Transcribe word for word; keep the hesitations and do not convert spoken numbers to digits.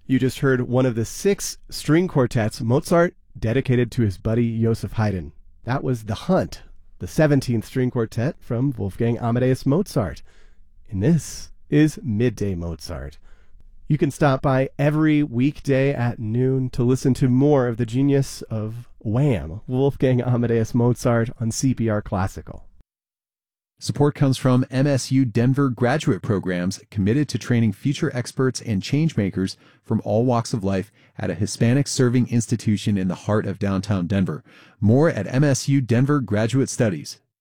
You just heard one of the six string quartets Mozart dedicated to his buddy Joseph Haydn. That was The Hunt, the seventeenth string quartet from Wolfgang Amadeus Mozart. And this is Midday Mozart. You can stop by every weekday at noon to listen to more of the genius of Wham, Wolfgang Amadeus Mozart, on C P R Classical. Support comes from M S U Denver graduate programs committed to training future experts and changemakers from all walks of life at a Hispanic serving institution in the heart of downtown Denver. More at M S U Denver Graduate Studies